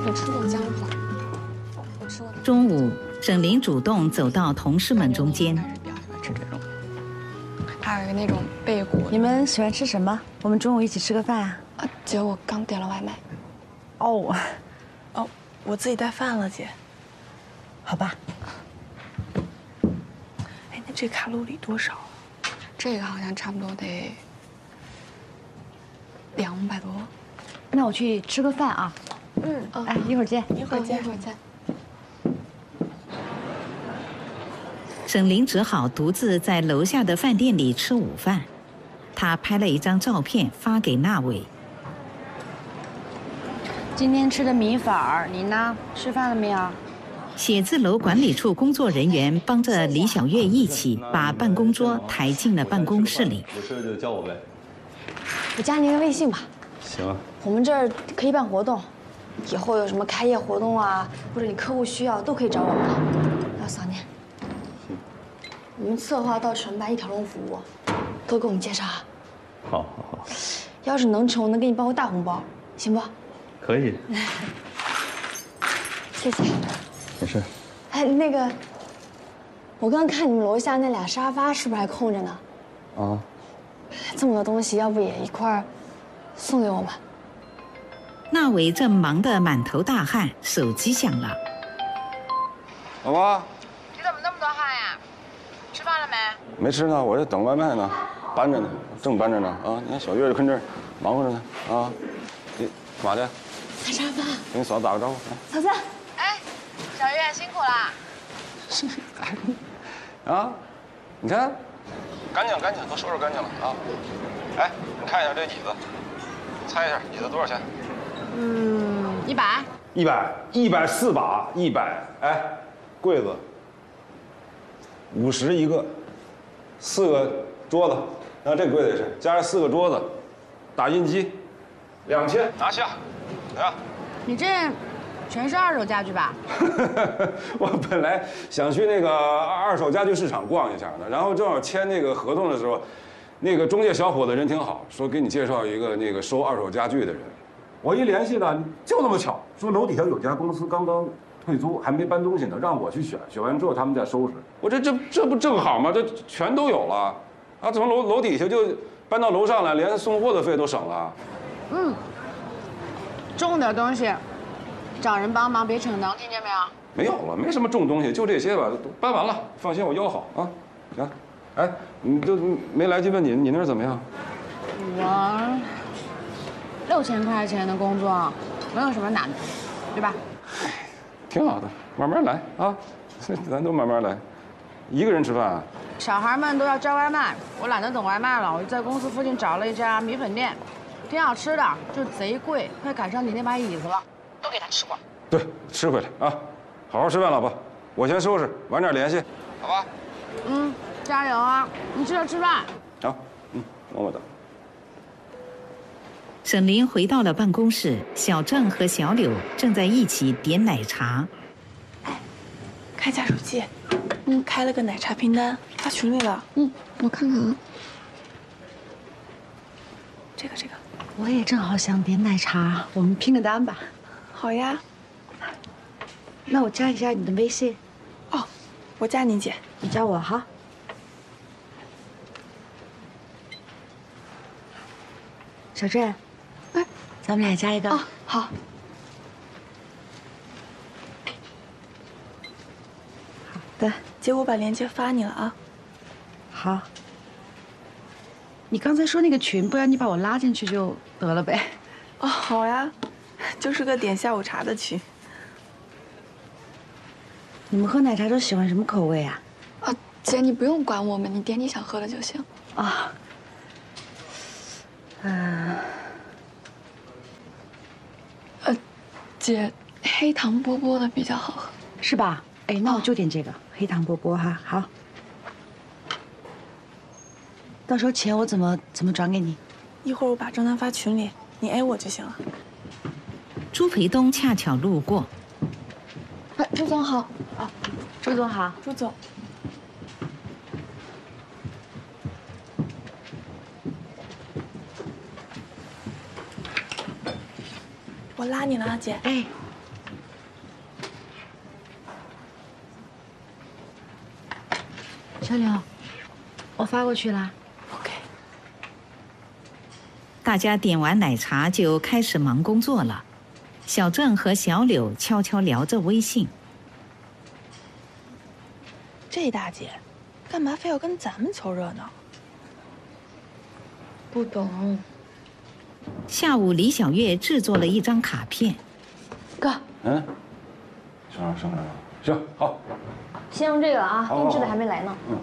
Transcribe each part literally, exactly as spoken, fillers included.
我吃过姜黄，我吃过。 中午，沈凌主动走到同事们中间。 还是比较喜欢吃这种。还有一个那种贝果。 你们喜欢吃什么？我们中午一起吃个饭啊。 啊，姐，我刚点了外卖。 哦， 哦，我自己带饭了，姐。 好吧。 哎，那这卡路里多少啊？ 这个好像差不多得两百多。 那我去吃个饭啊。 嗯， 哦， 哎，一会儿见。 一会儿见， 一会儿见。 沈凌只好独自在楼下的饭店里吃午饭。他拍了一张照片发给那伟。 今天吃的米粉儿，你呢？吃饭了没有？ 写字楼管理处工作人员帮着李小月一起把办公桌抬进了办公室里。 有事就叫我呗。 我加您个微信吧。 行。我们这儿可以办活动，以后有什么开业活动啊，或者你客户需要，都可以找我们。要扫您。 行。 我们策划到承办一条龙服务，都给我们介绍啊。 好，好，好。 要是能成，我能给你包个大红包，行不？ 可以。 谢谢。 没事。 哎，那个，我刚看你们楼下那俩沙发是不是还空着呢？ 啊。 这么多东西，要不也一块儿送给我们？ 那伟正忙得满头大汗，手机响了。 老婆， 你怎么那么多汗呀？吃饭了没？ 没吃呢，我这等外卖呢，搬着呢，正搬着呢啊！你看小月就跟这儿忙活着呢啊！你干嘛的？ 擦沙发。 跟你嫂子打个招呼。 嫂子。 哎，小月辛苦了。 是啊，你看，干净干净，都收拾干净了啊！哎，你看一下这椅子，猜一下椅子多少钱？ 嗯，一百。 一百，一百四把，一百。哎，柜子五十一个，四个桌子，然后这个柜子也是，加上四个桌子，打印机，两千，拿下，怎么样？ 你这全是二手家具吧？ 我本来想去那个二手家具市场逛一下呢，然后正好签那个合同的时候，那个中介小伙子人挺好，说给你介绍一个那个收二手家具的人。我一联系呢，就那么巧，说楼底下有家公司刚刚退租，还没搬东西呢，让我去选，选完之后他们再收拾。我这这这不正好吗？这全都有了，啊，从楼楼底下就搬到楼上来，连送货的费都省了。 嗯，重点东西找人帮忙，别逞能，听见没有？ 没有了，没什么重东西，就这些吧，都搬完了，放心，我腰好啊。行，哎，你都没来及问你，你那儿怎么样？ 我六千块钱的工作，没有什么难的，对吧？ 挺好的，慢慢来啊，咱都慢慢来。一个人吃饭啊？ 小孩们都要叫外卖，我懒得等外卖了，我就在公司附近找了一家米粉店，挺好吃的，就贼贵，快赶上你那把椅子了，都给他吃光。 对，吃回来啊，好好吃饭，老婆，我先收拾，晚点联系，好吧？ 嗯，加油啊！你记得吃饭。 好，嗯，么么哒。 沈凌回到了办公室，小郑和小柳正在一起点奶茶。 哎，看一下手机，嗯，开了个奶茶拼单，发群里了。 嗯，我看看啊。 这个这个， 我也正好想点奶茶，我们拼个单吧。 好呀。 那我加一下你的微信。 哦，我加你姐， 你加我哈。小郑。哎，咱们俩加一个。 哦，好。 好的， 姐，我把链接发你了啊。 好。你刚才说那个群，不然你把我拉进去就得了呗。 哦，好呀，就是个点下午茶的群。 你们喝奶茶都喜欢什么口味啊？ 啊，姐，你不用管我们，你点你想喝的就行。 啊。嗯。 呃，姐，黑糖波波的比较好喝， 是吧？哎，那我就点这个、哦、黑糖波波哈。好，到时候钱我怎么怎么转给你？ 一会儿我把账单发群里，你 A 我就行了。 朱培东恰巧路过。 哎，朱总好。 啊，朱总好。 朱总。我拉你了啊，姐。 哎， 小柳，我发过去啦。 OK。 大家点完奶茶就开始忙工作了。小郑和小柳悄悄聊着微信。 这大姐，干嘛非要跟咱们凑热闹？ 不懂。 下午，李小月制作了一张卡片。 哥， 嗯，上上上上，行好。 先用这个啊，定制的还没来呢。 嗯。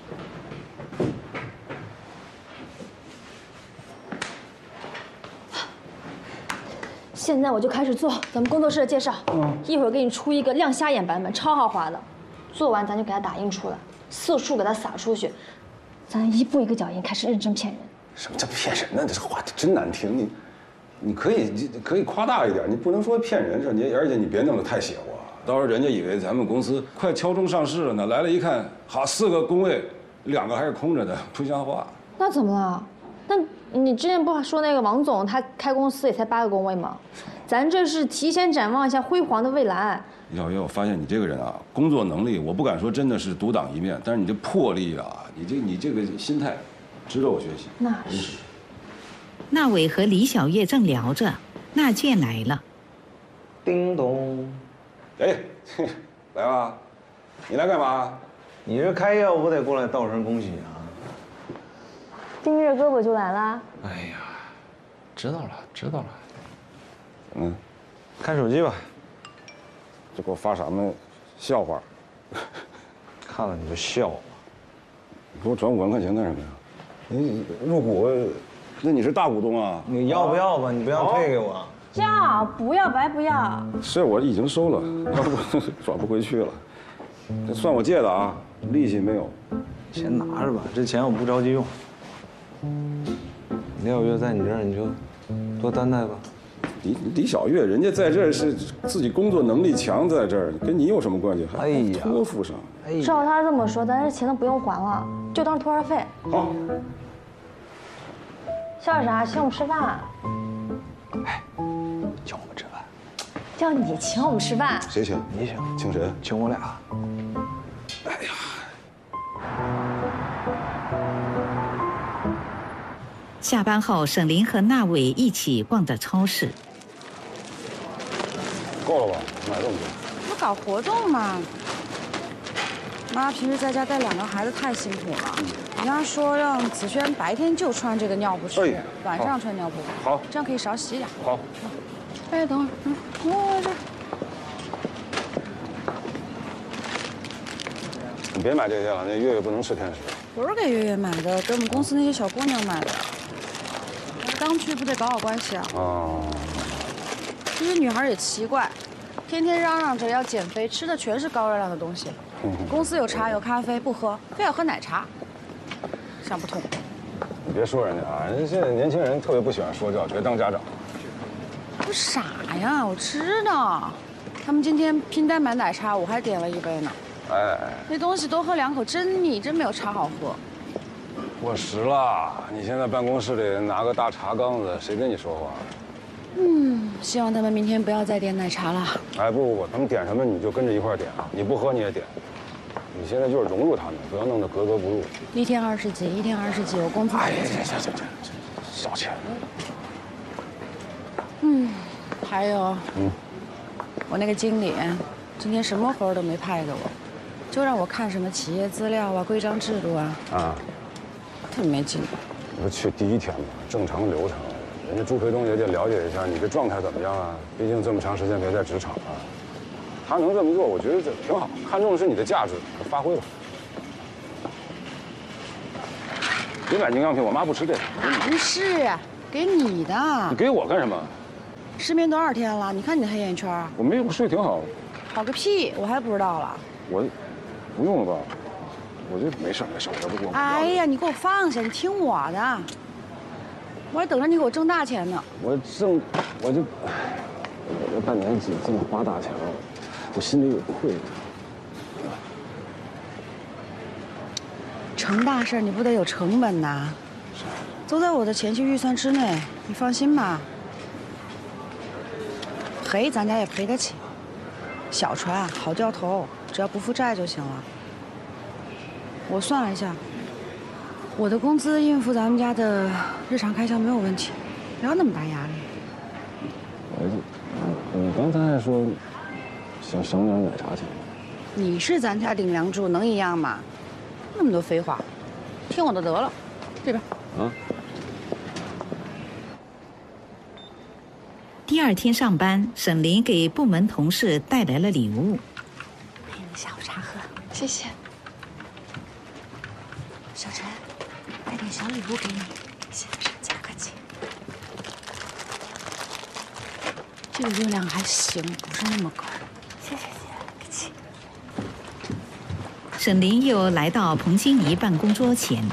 现在我就开始做咱们工作室的介绍。嗯。一会儿给你出一个亮瞎眼版本，超豪华的。做完咱就给它打印出来，色素给它撒出去，咱一步一个脚印开始认真骗人。 什么叫骗人呢？这话真难听。你，你可以可以夸大一点，你不能说骗人是你，而且你别弄得太邪乎。到时候人家以为咱们公司快敲钟上市了呢，来了一看，好四个工位，两个还是空着的，不像话。 那怎么了？那你之前不说那个王总他开公司也才八个工位吗？咱这是提前展望一下辉煌的未来。 李小月，我发现你这个人啊，工作能力我不敢说真的是独当一面，但是你这魄力啊，你这你这个心态，值得我学习。 那是。 那伟和李小月正聊着，那健来了。 叮咚。 哎，来吧，你来干嘛？ 你这开业务不得过来道声恭喜啊？ 丁月哥不就来了？ 哎呀，知道了，知道了。 嗯， 看手机吧。 这给我发什么笑话？ 看了你就笑话。 你给我转五万块钱干什么呀？你入股，那你是大股东啊？ 你要不要吧？你不要退给我。 要，不要白不要。 是我已经收了，要不转不回去了。这算我借的啊，利息没有。 钱拿着吧，这钱我不着急用。李小月在你这儿，你就多担待吧。 李李小月，人家在这儿是自己工作能力强，在这儿跟你有什么关系？还托付上。 哎，照他这么说，咱这钱都不用还了，就当托儿费。 好。 笑啥？请我们吃饭。 哎，请我们吃饭。 叫你请我们吃饭。 谁请？ 你请。 请谁？ 请我俩。 哎呀。 下班后，沈林和那伟一起逛着超市。 够了吧？买这么多。 不搞活动嘛。妈平时在家带两个孩子太辛苦了，人家说让子轩白天就穿这个尿布去，晚上穿尿布。 好， 这样可以少洗点。 好。 哎，等会儿，嗯，我这。 你别买这些了，那月月不能吃甜食。 不是给月月买的，给我们公司那些小姑娘买的。刚去不得搞好关系啊！哦。这些女孩也奇怪，天天嚷嚷着要减肥，吃的全是高热量的东西。公司有茶有咖啡不喝，非要喝奶茶，想不通。 你别说人家啊，人家现在年轻人特别不喜欢说教，觉得当家长。 我傻呀，我知道。他们今天拼单买奶茶，我还点了一杯呢。哎，那东西多喝两口真腻，真没有茶好喝。 过时了，你现在办公室里拿个大茶缸子，谁跟你说话？ 嗯，希望他们明天不要再点奶茶了。哎， 不不不，他们点什么你就跟着一块点啊，你不喝你也点。你现在就是融入他们，不要弄得格格不入。 一天二十几，一天二十几，我工资。哎呀， 行行行行，小钱。 嗯，还有，嗯，我那个经理今天什么活都没派给我，就让我看什么企业资料啊、规章制度啊。啊。特别没劲。 你不去第一天嘛，正常流程，人家朱培东也得了解一下你这状态怎么样啊？毕竟这么长时间没在职场啊。他能这么做，我觉得这挺好，看重的是你的价值，发挥吧。别买营养品，我妈不吃这个。 不是，给你的。 你给我干什么？ 失眠多少天了？你看你的黑眼圈。 我没有，睡挺好。 好个屁，我还不知道了。 我，不用了吧？我就没事没事，我不给我。 哎呀，你给我放下，你听我的。我还等着你给我挣大钱呢。 我挣，我就，我这半年几这么花大钱了，我心里有愧。 成大事你不得有成本呐？都在我的前期预算之内，你放心吧。赔咱家也赔得起，小船好掉头，只要不负债就行了。 我算了一下，我的工资应付咱们家的日常开销没有问题，不要那么大压力。 我你刚才还说想省点奶茶钱。 你是咱家顶梁柱，能一样吗？那么多废话，听我的得了。这边。 啊。 第二天上班，沈林给部门同事带来了礼物。 陪你下午茶喝， 谢谢。 小陈，带点小礼物给你，谢谢沈家客气。这个热量还行，不是那么高。谢谢谢，客气。 沈林又来到彭经理办公桌前。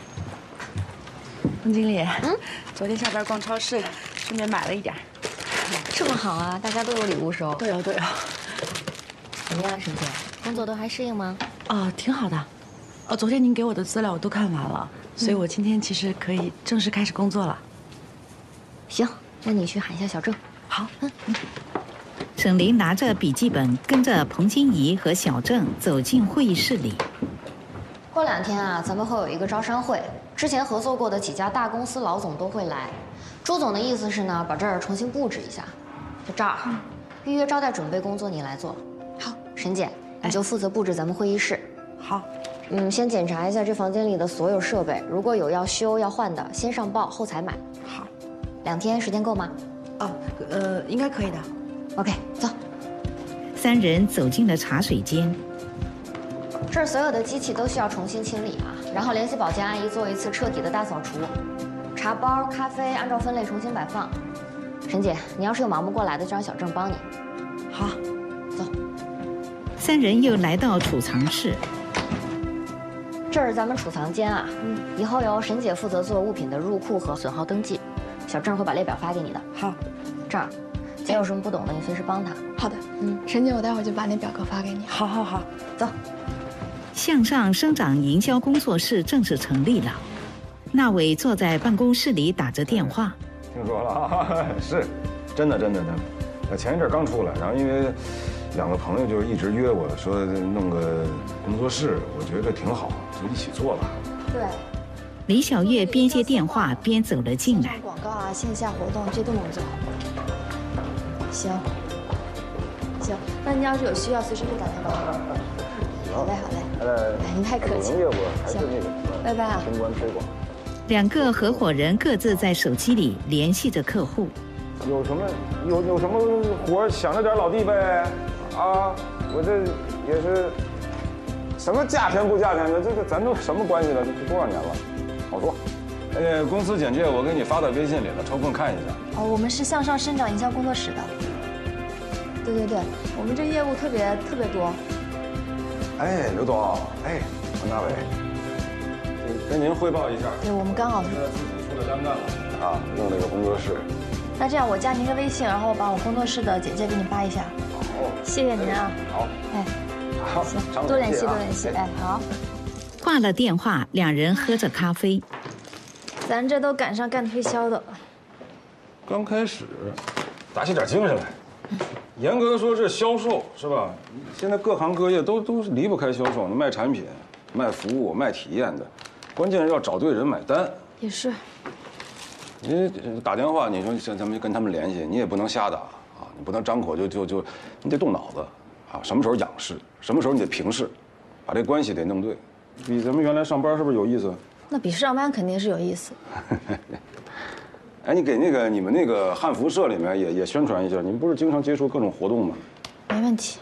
彭经理，嗯，昨天下班逛超市，顺便买了一点。 这么好啊，大家都有礼物收。 对哦对哦。 怎么样，沈姐，工作都还适应吗？ 哦，挺好的。哦，昨天您给我的资料我都看完了，所以我今天其实可以正式开始工作了。 行，那你去喊一下小郑。 好， 嗯嗯。 沈林拿着笔记本，跟着彭金怡和小郑走进会议室里。 过两天啊，咱们会有一个招商会，之前合作过的几家大公司老总都会来。朱总的意思是呢，把这儿重新布置一下。就这儿，预约招待准备工作你来做。好，沈姐，你就负责布置咱们会议室。 好。 嗯，先检查一下这房间里的所有设备，如果有要修要换的，先上报后采买。 好。 两天时间够吗？ 哦，呃，应该可以的。 OK， 走。 三人走进了茶水间。 这儿所有的机器都需要重新清理啊，然后联系保洁阿姨做一次彻底的大扫除。茶包、咖啡按照分类重新摆放。沈姐，你要是有忙不过来的，就让小郑帮你。 好， 走。 三人又来到储藏室。 这是咱们储藏间啊，嗯，以后由沈姐负责做物品的入库和损耗登记，小郑会把列表发给你的。 好， 这儿，姐有什么不懂的，你随时帮她。 好的，嗯，沈姐，我待会儿就把那表格发给你。 好，好，好， 走。 向上生长营销工作室正式成立了。那伟坐在办公室里打着电话。 听说了啊，是，真的，真的，真的。我前一阵刚出来，然后因为两个朋友就一直约我说弄个工作室，我觉得挺好，就一起做吧。 对。 李小月边接电话边走了进来。 广告啊，线下活动这都能做。行，行，那你要是有需要，随时可以打电话。好嘞，好嘞。 呃， 您太客气。 业务还是那个拜拜啊。 公关推广。 两个合伙人各自在手机里联系着客户。 有什么有有什么活想着点老弟呗，啊，我这也是什么价钱不价钱的，这个咱都什么关系了？这多少年了，好说。呃，公司简介我给你发到微信里了，抽空看一下。 哦，我们是向上生长营销工作室的。对对对，我们这业务特别特别多。 哎，刘总，哎，王大伟，跟您汇报一下。 对，我们刚好是自己出了单干了啊，弄了个工作室。 那这样，我加您个微信，然后把我工作室的简介给你发一下。 好， 谢谢您啊。 好， 哎， 好， 行，多联系多联系，哎，好。 挂了电话，两人喝着咖啡。 咱这都赶上干推销的了。 刚开始，打起点精神来。严格说，这销售是吧？现在各行各业都都是离不开销售，卖产品、卖服务、卖体验的，关键是要找对人买单。 也是。 你打电话，你说像咱们跟他们联系，你也不能瞎打啊，你不能张口就就就，你得动脑子啊。什么时候仰视，什么时候你得平视，把这关系得弄对，比咱们原来上班是不是有意思？ 那比上班肯定是有意思。 哎，你给那个你们那个汉服社里面也也宣传一下，你们不是经常接触各种活动吗？ 没问题。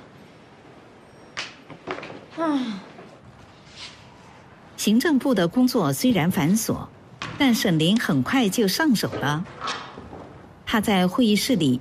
唉。 行政部的工作虽然繁琐，但沈林很快就上手了。他在会议室里